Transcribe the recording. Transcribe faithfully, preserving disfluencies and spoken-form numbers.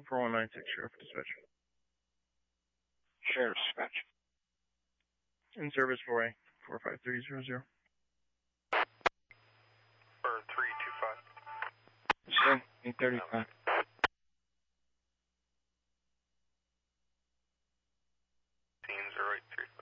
four one nine six, Sheriff Dispatch. Sheriff Dispatch. In service for A, four five three zero zero. Burn three two five. Send eight thirty-five. Team zero eight three five.